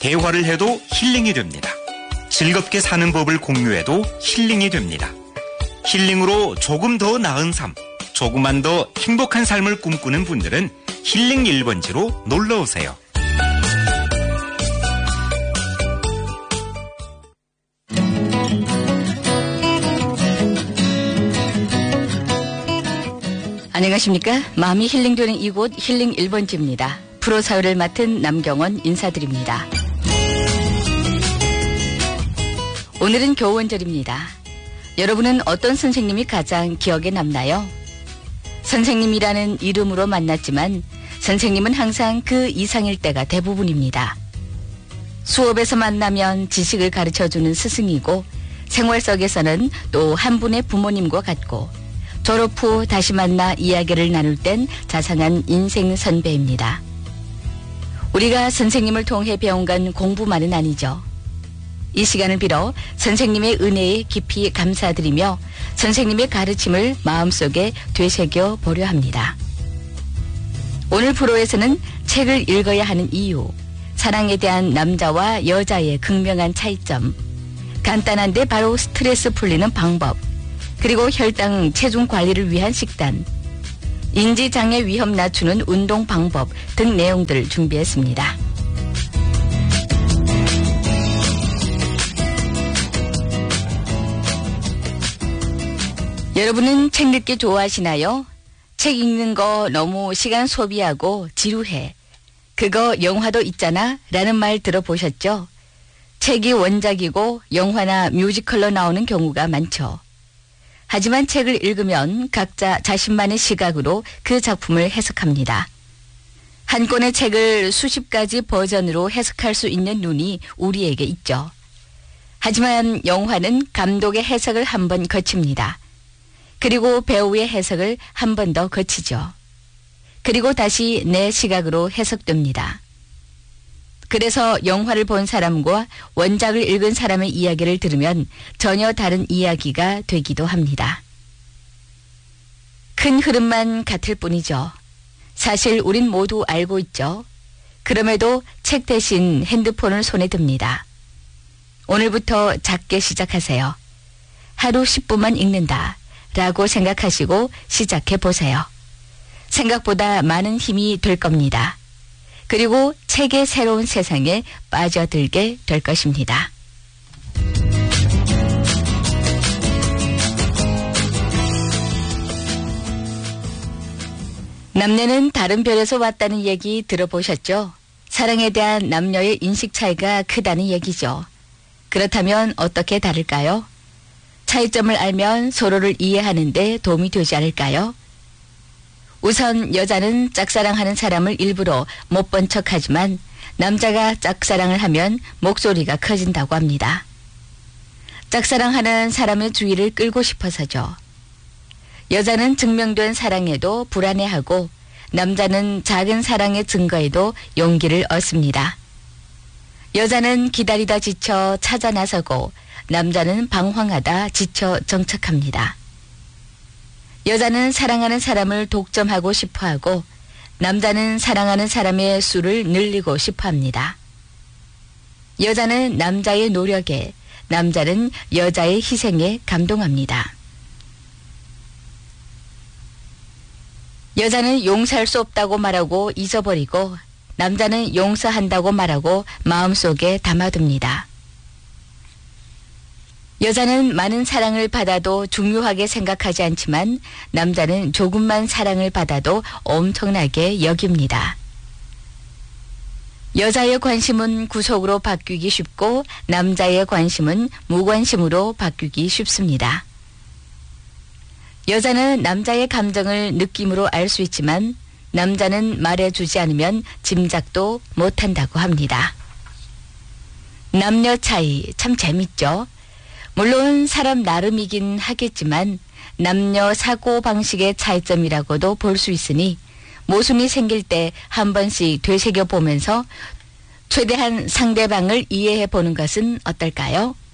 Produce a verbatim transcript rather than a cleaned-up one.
대화를 해도 힐링이 됩니다. 즐겁게 사는 법을 공유해도 힐링이 됩니다. 힐링으로 조금 더 나은 삶, 조금만 더 행복한 삶을 꿈꾸는 분들은 힐링 일 번지로 놀러오세요. 안녕하십니까? 마음이 힐링되는 이곳 힐링 일 번지입니다. 프로 사회를 맡은 남경원 인사드립니다. 오늘은 교원절입니다. 여러분은 어떤 선생님이 가장 기억에 남나요? 선생님이라는 이름으로 만났지만 선생님은 항상 그 이상일 때가 대부분입니다. 수업에서 만나면 지식을 가르쳐주는 스승이고 생활 속에서는 또 한 분의 부모님과 같고 졸업 후 다시 만나 이야기를 나눌 땐 자상한 인생 선배입니다. 우리가 선생님을 통해 배운 건 공부만은 아니죠. 이 시간을 빌어 선생님의 은혜에 깊이 감사드리며 선생님의 가르침을 마음속에 되새겨 보려 합니다. 오늘 프로에서는 책을 읽어야 하는 이유, 사랑에 대한 남자와 여자의 극명한 차이점, 간단한데 바로 스트레스 풀리는 방법, 그리고 혈당 체중 관리를 위한 식단, 인지장애 위험 낮추는 운동 방법 등 내용들을 준비했습니다. 여러분은 책 읽기 좋아하시나요? 책 읽는 거 너무 시간 소비하고 지루해. 그거 영화도 있잖아 라는 말 들어보셨죠? 책이 원작이고 영화나 뮤지컬로 나오는 경우가 많죠. 하지만 책을 읽으면 각자 자신만의 시각으로 그 작품을 해석합니다. 한 권의 책을 수십 가지 버전으로 해석할 수 있는 눈이 우리에게 있죠. 하지만 영화는 감독의 해석을 한 번 거칩니다. 그리고 배우의 해석을 한 번 더 거치죠. 그리고 다시 내 시각으로 해석됩니다. 그래서 영화를 본 사람과 원작을 읽은 사람의 이야기를 들으면 전혀 다른 이야기가 되기도 합니다. 큰 흐름만 같을 뿐이죠. 사실 우린 모두 알고 있죠. 그럼에도 책 대신 핸드폰을 손에 듭니다. 오늘부터 작게 시작하세요. 하루 십 분만 읽는다 라고 생각하시고 시작해 보세요. 생각보다 많은 힘이 될 겁니다. 그리고 책의 새로운 세상에 빠져들게 될 것입니다. 남녀는 다른 별에서 왔다는 얘기 들어보셨죠? 사랑에 대한 남녀의 인식 차이가 크다는 얘기죠. 그렇다면 어떻게 다를까요? 차이점을 알면 서로를 이해하는 데 도움이 되지 않을까요? 우선 여자는 짝사랑하는 사람을 일부러 못 본 척하지만 남자가 짝사랑을 하면 목소리가 커진다고 합니다. 짝사랑하는 사람의 주의를 끌고 싶어서죠. 여자는 증명된 사랑에도 불안해하고 남자는 작은 사랑의 증거에도 용기를 얻습니다. 여자는 기다리다 지쳐 찾아 나서고 남자는 방황하다 지쳐 정착합니다. 여자는 사랑하는 사람을 독점하고 싶어하고 남자는 사랑하는 사람의 수를 늘리고 싶어합니다. 여자는 남자의 노력에, 남자는 여자의 희생에 감동합니다. 여자는 용서할 수 없다고 말하고 잊어버리고 남자는 용서한다고 말하고 마음속에 담아둡니다. 여자는 많은 사랑을 받아도 중요하게 생각하지 않지만 남자는 조금만 사랑을 받아도 엄청나게 여깁니다. 여자의 관심은 구속으로 바뀌기 쉽고 남자의 관심은 무관심으로 바뀌기 쉽습니다. 여자는 남자의 감정을 느낌으로 알 수 있지만 남자는 말해주지 않으면 짐작도 못한다고 합니다. 남녀 차이 참 재밌죠? 물론 사람 나름이긴 하겠지만 남녀 사고방식의 차이점이라고도 볼 수 있으니 모순이 생길 때 한 번씩 되새겨보면서 최대한 상대방을 이해해 보는 것은 어떨까요?